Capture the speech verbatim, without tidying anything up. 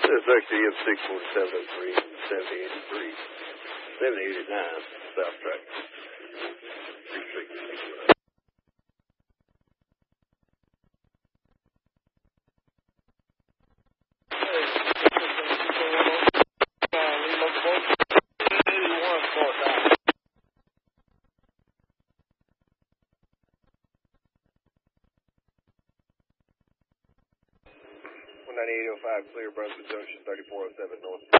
It's actually M six forty-seven oh three and seventy eighty-three. seventy eighty-nine, South Track. one ninety-eight oh five, clear Brunswick Junction, thirty-four oh seven North.